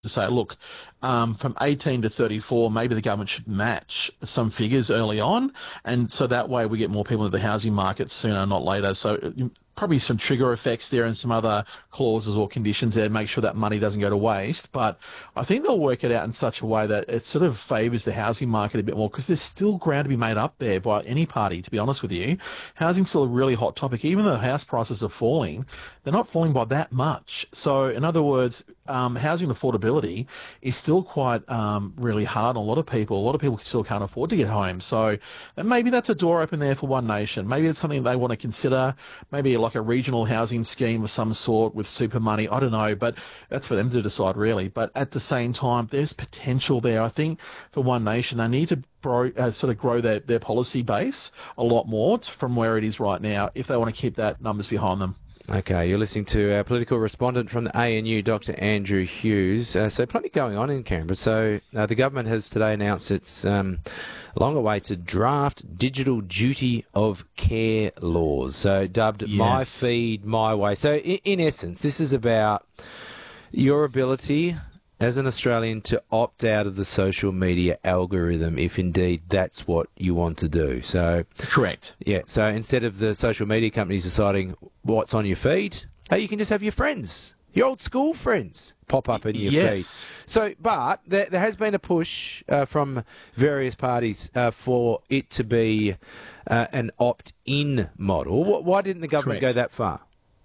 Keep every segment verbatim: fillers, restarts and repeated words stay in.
to say, look, um, from eighteen to thirty-four, maybe the government should match some figures early on, and so that way we get more people into the housing market sooner, not later. So uh, probably some trigger effects there and some other clauses or conditions there to make sure that money doesn't go to waste. But I think they'll work it out in such a way that it sort of favours the housing market a bit more, because there's still ground to be made up there by any party, to be honest with you. Housing's still a really hot topic. Even though house prices are falling, they're not falling by that much. So in other words, um, housing affordability is still quite um, really hard on a lot of people. A lot of people still can't afford to get home. So and maybe that's a door open there for One Nation. Maybe it's something they want to consider. Maybe like a regional housing scheme of some sort with super money. I don't know, but that's for them to decide really. But at the same time, there's potential there. I think for One Nation, they need to grow, uh, sort of grow their, their policy base a lot more from where it is right now if they want to keep that numbers behind them. Okay, you're listening to our political respondent from the A N U, Doctor Andrew Hughes. Uh, so plenty going on in Canberra. So uh, the government has today announced its um, long-awaited draft digital duty of care laws, so dubbed Yes. My Feed, My Way. So in, in essence, this is about your ability as an Australian to opt out of the social media algorithm if indeed that's what you want to do. So Correct. yeah, so instead of the social media companies deciding what's on your feed, hey, you can just have your friends, your old school friends, pop up in your Yes. feed. So, but there, there has been a push uh, from various parties uh, for it to be uh, an opt-in model. Wh- Why didn't the government Correct. go that far?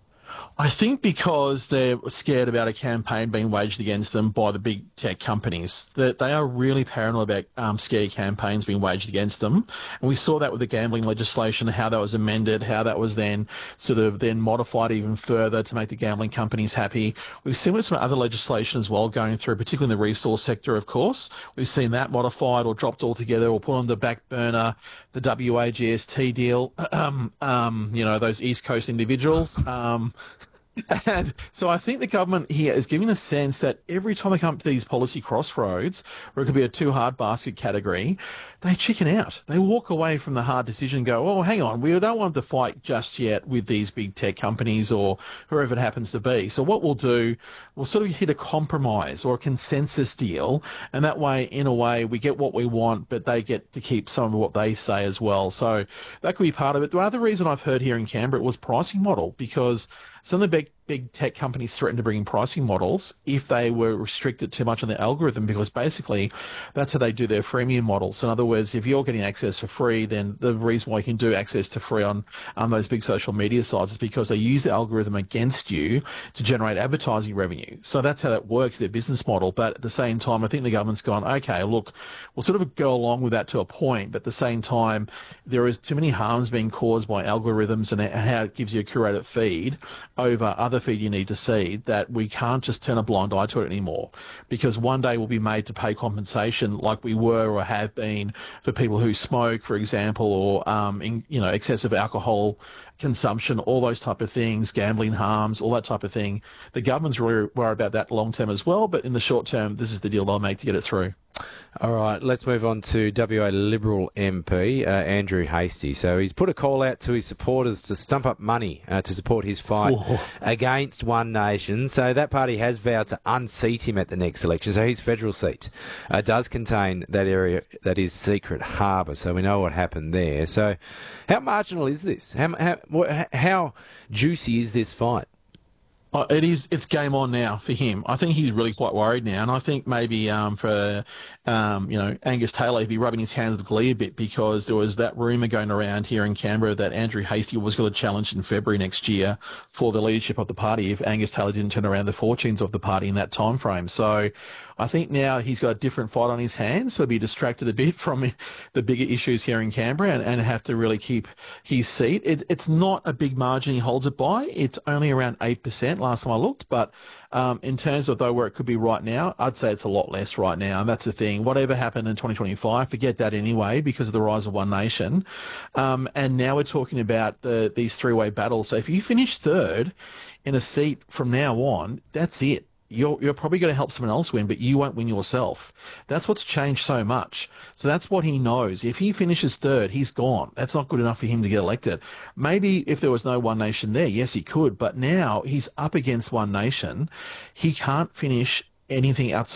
I think because they're scared about a campaign being waged against them by the big tech companies. That they are really paranoid about um, scare campaigns being waged against them. And we saw that with the gambling legislation, how that was amended, how that was then sort of then modified even further to make the gambling companies happy. We've seen with some other legislation as well going through, particularly in the resource sector, of course. We've seen that modified or dropped altogether or put on the back burner, the W A G S T deal, um, um, you know, those East Coast individuals. Um, And so I think the government here is giving a sense that every time they come to these policy crossroads, where it could be a too hard basket category, they chicken out. They walk away from the hard decision and go, oh, hang on, we don't want to fight just yet with these big tech companies or whoever it happens to be. So what we'll do, we'll sort of hit a compromise or a consensus deal, and that way, in a way, we get what we want, but they get to keep some of what they say as well. So that could be part of it. The other reason I've heard here in Canberra was pricing model, because some of the big big tech companies threatened to bring in pricing models if they were restricted too much on their algorithm, because basically that's how they do their freemium models. In other words, if you're getting access for free, then the reason why you can do access to free on um, those big social media sites is because they use the algorithm against you to generate advertising revenue. So that's how that works, their business model. But at the same time, I think the government's gone, okay, look, we'll sort of go along with that to a point, but at the same time, there is too many harms being caused by algorithms and how it gives you a curated feed over other feed you need to see, that we can't just turn a blind eye to it anymore, because one day we'll be made to pay compensation like we were or have been for people who smoke, for example, or um, in, you know, excessive alcohol consumption, all those type of things, gambling harms, all that type of thing. The government's really worried about that long term as well, but in the short term, this is the deal they'll make to get it through. All right, let's move on to W A Liberal M P, uh, Andrew Hastie. So he's put a call out to his supporters to stump up money uh, to support his fight Whoa. against One Nation. So that party has vowed to unseat him at the next election. So his federal seat uh, does contain that area that is Secret Harbour. So we know what happened there. So how marginal is this? How, how, how juicy is this fight? Oh, it is. It's game on now for him. I think he's really quite worried now, and I think maybe um, for um, you know Angus Taylor, he'd be rubbing his hands with glee a bit, because there was that rumour going around here in Canberra that Andrew Hastie was going to challenge in February next year for the leadership of the party if Angus Taylor didn't turn around the fortunes of the party in that time frame. So I think now he's got a different fight on his hands, so he'll be distracted a bit from the bigger issues here in Canberra and, and have to really keep his seat. It, it's not a big margin he holds it by. It's only around eight percent last time I looked, but um, in terms of though where it could be right now, I'd say it's a lot less right now, and that's the thing. Whatever happened in twenty twenty-five, forget that anyway, because of the rise of One Nation. Um, and now we're talking about the, these three-way battles. So if you finish third in a seat from now on, that's it. You're, you're probably going to help someone else win, but you won't win yourself. That's what's changed so much. So that's what he knows. If he finishes third, he's gone. That's not good enough for him to get elected. Maybe if there was no One Nation there, yes, he could. But now he's up against One Nation. He can't finish anything outside